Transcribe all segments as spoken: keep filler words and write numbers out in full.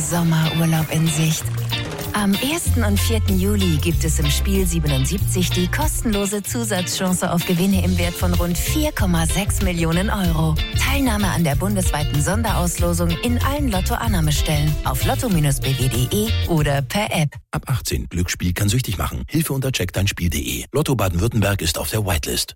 Sommerurlaub in Sicht. Am ersten und vierten Juli gibt es im Spiel siebenundsiebzig die kostenlose Zusatzchance auf Gewinne im Wert von rund vier Komma sechs Millionen Euro. Teilnahme an der bundesweiten Sonderauslosung in allen Lotto-Annahmestellen auf lotto Bindestrich b w punkt de oder per App. Ab achtzehn. Glücksspiel kann süchtig machen. Hilfe unter check dein spiel punkt de. Lotto Baden-Württemberg ist auf der Whitelist.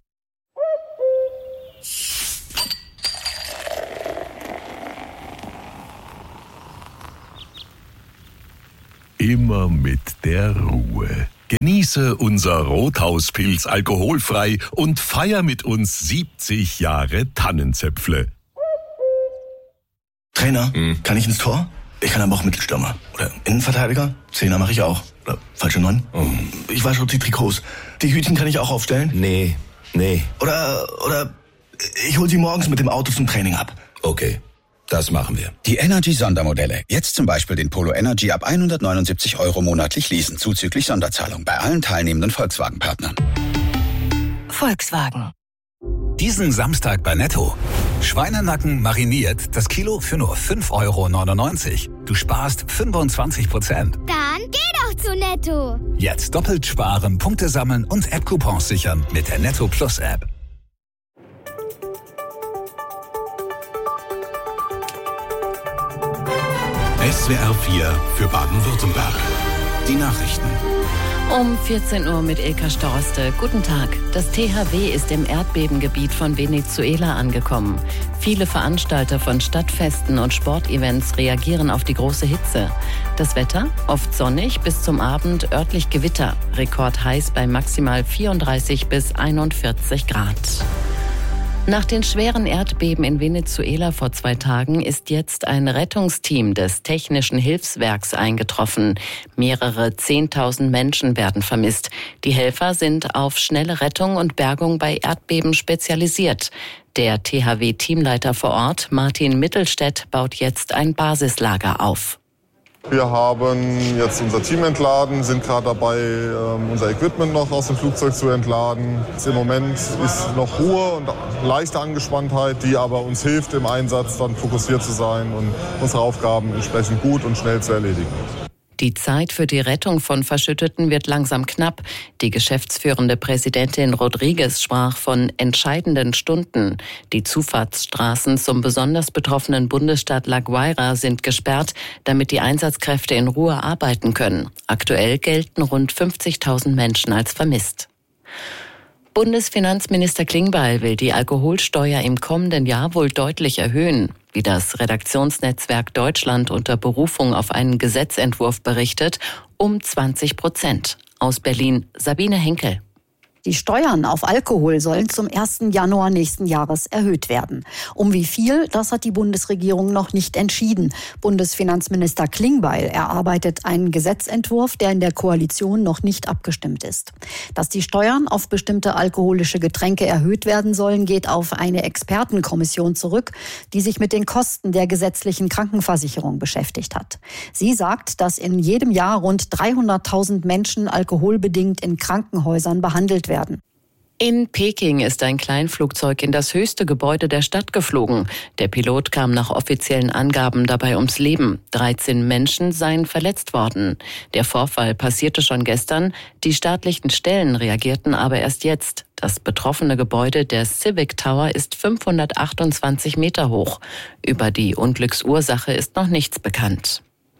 Immer mit der Ruhe. Genieße unser Rothauspilz alkoholfrei und feier mit uns siebzig Jahre Tannenzäpfle. Trainer, hm. kann ich ins Tor? Ich kann aber auch Mittelstürmer. Oder Innenverteidiger? Zehner mache ich auch. Oder falsche Neun? Oh. Ich wasche die Trikots. Die Hütchen kann ich auch aufstellen? Nee, nee. Oder, oder ich hol sie morgens mit dem Auto zum Training ab. Okay. Das machen wir. Die Energy-Sondermodelle. Jetzt zum Beispiel den Polo Energy ab hundertneunundsiebzig Euro monatlich leasen, zuzüglich Sonderzahlung bei allen teilnehmenden Volkswagen-Partnern. Volkswagen. Diesen Samstag bei Netto. Schweinenacken mariniert, das Kilo für nur fünf Euro neunundneunzig. Du sparst fünfundzwanzig Prozent. Dann geh doch zu Netto. Jetzt doppelt sparen, Punkte sammeln und App-Coupons sichern mit der Netto Plus App. S W R vier für Baden-Württemberg. Die Nachrichten. Um vierzehn Uhr mit Ilka Storste. Guten Tag. Das T H W ist im Erdbebengebiet von Venezuela angekommen. Viele Veranstalter von Stadtfesten und Sportevents reagieren auf die große Hitze. Das Wetter? Oft sonnig, bis zum Abend örtlich Gewitter. Rekordheiß bei maximal vierunddreißig bis einundvierzig Grad. Nach den schweren Erdbeben in Venezuela vor zwei Tagen ist jetzt ein Rettungsteam des Technischen Hilfswerks eingetroffen. Mehrere Zehntausend Menschen werden vermisst. Die Helfer sind auf schnelle Rettung und Bergung bei Erdbeben spezialisiert. Der T H W-Teamleiter vor Ort, Martin Mittelstädt, baut jetzt ein Basislager auf. Wir haben jetzt unser Team entladen, sind gerade dabei, unser Equipment noch aus dem Flugzeug zu entladen. Im Moment ist noch Ruhe und leichte Angespanntheit, die aber uns hilft, im Einsatz dann fokussiert zu sein und unsere Aufgaben entsprechend gut und schnell zu erledigen. Die Zeit für die Rettung von Verschütteten wird langsam knapp. Die geschäftsführende Präsidentin Rodriguez sprach von entscheidenden Stunden. Die Zufahrtsstraßen zum besonders betroffenen Bundesstaat La Guaira sind gesperrt, damit die Einsatzkräfte in Ruhe arbeiten können. Aktuell gelten rund fünfzigtausend Menschen als vermisst. Bundesfinanzminister Klingbeil will die Alkoholsteuer im kommenden Jahr wohl deutlich erhöhen. Wie das Redaktionsnetzwerk Deutschland unter Berufung auf einen Gesetzentwurf berichtet, um zwanzig Prozent. Aus Berlin Sabine Henkel. Die Steuern auf Alkohol sollen zum ersten Januar nächsten Jahres erhöht werden. Um wie viel, das hat die Bundesregierung noch nicht entschieden. Bundesfinanzminister Klingbeil erarbeitet einen Gesetzentwurf, der in der Koalition noch nicht abgestimmt ist. Dass die Steuern auf bestimmte alkoholische Getränke erhöht werden sollen, geht auf eine Expertenkommission zurück, die sich mit den Kosten der gesetzlichen Krankenversicherung beschäftigt hat. Sie sagt, dass in jedem Jahr rund dreihunderttausend Menschen alkoholbedingt in Krankenhäusern behandelt werden. Werden. In Peking ist ein Kleinflugzeug in das höchste Gebäude der Stadt geflogen. Der Pilot kam nach offiziellen Angaben dabei ums Leben. dreizehn Menschen seien verletzt worden. Der Vorfall passierte schon gestern. Die staatlichen Stellen reagierten aber erst jetzt. Das betroffene Gebäude, der Civic Tower, ist fünfhundertachtundzwanzig Meter hoch. Über die Unglücksursache ist noch nichts bekannt.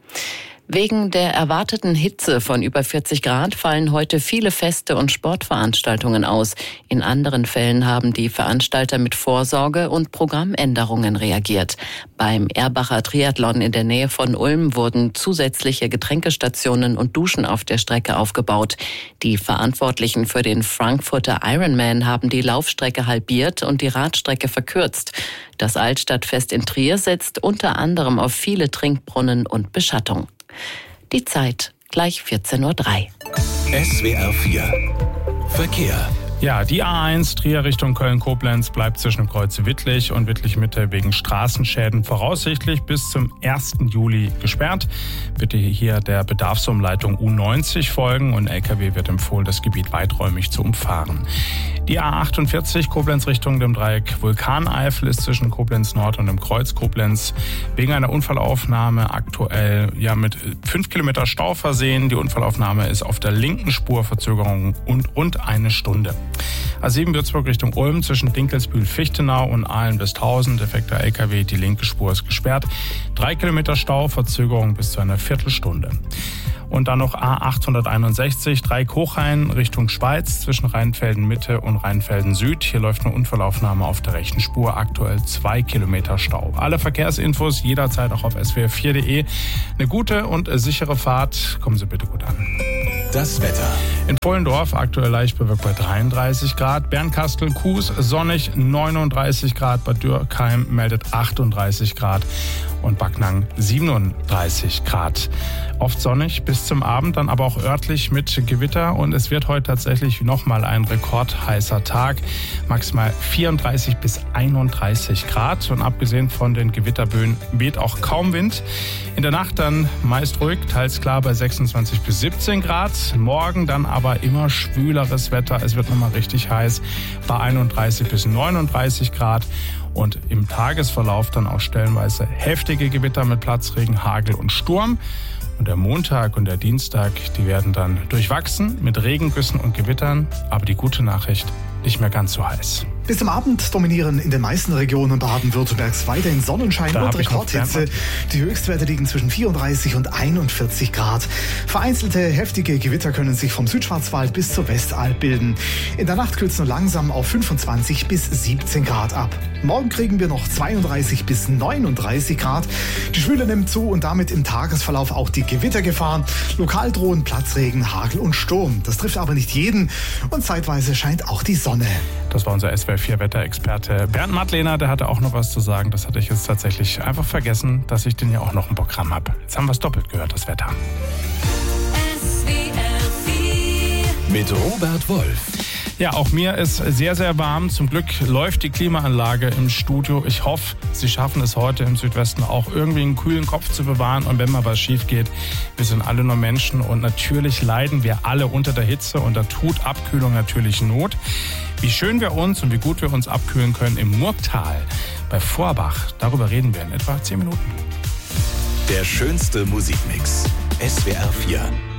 Wegen der erwarteten Hitze von über vierzig Grad fallen heute viele Feste und Sportveranstaltungen aus. In anderen Fällen haben die Veranstalter mit Vorsorge und Programmänderungen reagiert. Beim Erbacher Triathlon in der Nähe von Ulm wurden zusätzliche Getränkestationen und Duschen auf der Strecke aufgebaut. Die Verantwortlichen für den Frankfurter Ironman haben die Laufstrecke halbiert und die Radstrecke verkürzt. Das Altstadtfest in Trier setzt unter anderem auf viele Trinkbrunnen und Beschattung. Die Zeit gleich vierzehn Uhr drei. S W R vier Verkehr. Ja, die A eins Trier Richtung Köln-Koblenz bleibt zwischen Kreuz Wittlich und Wittlich-Mitte wegen Straßenschäden voraussichtlich bis zum ersten Juli gesperrt. Bitte hier der Bedarfsumleitung U neunzig folgen und L K W wird empfohlen, das Gebiet weiträumig zu umfahren. Die A achtundvierzig Koblenz Richtung dem Dreieck Vulkaneifel ist zwischen Koblenz Nord und dem Kreuz Koblenz wegen einer Unfallaufnahme aktuell ja mit fünf Kilometer Stau versehen. Die Unfallaufnahme ist auf der linken Spur, Verzögerung und rund eine Stunde. A sieben Würzburg Richtung Ulm zwischen Dinkelsbühl-Fichtenau und Ahlen-Westhausen. Defekter L K W, die linke Spur ist gesperrt. Drei Kilometer Stau, Verzögerung bis zu einer Viertelstunde. Und dann noch A achthunderteinundsechzig, Dreieck-Hochhain Richtung Schweiz zwischen Rheinfelden-Mitte und Rheinfelden-Süd. Hier läuft eine Unfallaufnahme auf der rechten Spur, aktuell zwei Kilometer Stau. Alle Verkehrsinfos jederzeit auch auf s w r vier punkt d e. Eine gute und sichere Fahrt. Kommen Sie bitte gut an. Das Wetter. In Pfullendorf aktuell leicht bewölkt bei dreiunddreißig Grad. Bernkastel, Kues sonnig neununddreißig Grad. Bad Dürkheim meldet achtunddreißig Grad. Und Backnang siebenunddreißig Grad. Oft sonnig bis zum Abend, dann aber auch örtlich mit Gewitter. Und es wird heute tatsächlich nochmal ein rekordheißer Tag. Maximal vierunddreißig bis einunddreißig Grad. Und abgesehen von den Gewitterböen weht auch kaum Wind. In der Nacht dann meist ruhig, teils klar bei sechsundzwanzig bis siebzehn Grad. Morgen dann aber immer schwüleres Wetter. Es wird nochmal richtig heiß bei einunddreißig bis neununddreißig Grad. Und im Tagesverlauf dann auch stellenweise heftige Gewitter mit Platzregen, Hagel und Sturm. Und der Montag und der Dienstag, die werden dann durchwachsen mit Regengüssen und Gewittern. Aber die gute Nachricht, nicht mehr ganz so heiß. Bis zum Abend dominieren in den meisten Regionen Baden-Württembergs weiterhin Sonnenschein und Rekordhitze. Die Höchstwerte liegen zwischen vierunddreißig und einundvierzig Grad. Vereinzelte heftige Gewitter können sich vom Südschwarzwald bis zur Westalb bilden. In der Nacht kühlt es nur langsam auf fünfundzwanzig bis siebzehn Grad ab. Morgen kriegen wir noch zweiunddreißig bis neununddreißig Grad. Die Schwüle nimmt zu und damit im Tagesverlauf auch die Gewittergefahr. Lokal drohen Platzregen, Hagel und Sturm. Das trifft aber nicht jeden und zeitweise scheint auch die Sonne. Das war unser S W R vier Wetterexperte Bernd Madlener, der hatte auch noch was zu sagen. Das hatte ich jetzt tatsächlich einfach vergessen, dass ich den ja auch noch im Programm habe. Jetzt haben wir es doppelt gehört, das Wetter. S W R vier mit Robert Wolf. Ja, auch mir ist sehr, sehr warm. Zum Glück läuft die Klimaanlage im Studio. Ich hoffe, Sie schaffen es heute im Südwesten auch irgendwie einen kühlen Kopf zu bewahren. Und wenn mal was schief geht, wir sind alle nur Menschen und natürlich leiden wir alle unter der Hitze und da tut Abkühlung natürlich Not. Wie schön wir uns und wie gut wir uns abkühlen können im Murgtal bei Vorbach, darüber reden wir in etwa zehn Minuten. Der schönste Musikmix. S W R vier.